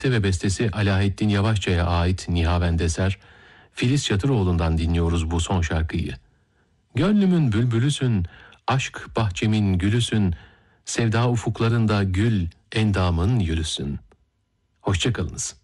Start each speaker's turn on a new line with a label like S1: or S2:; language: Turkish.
S1: ve bestesi Alaaddin Yavaşça'ya ait Nihavend eser, Filiz Çatıroğlu'ndan dinliyoruz bu son şarkıyı. Gönlümün bülbülüsün, aşk bahçemin gülüsün, sevda ufuklarında gül, endamın yürüsün. Hoşça kalınız.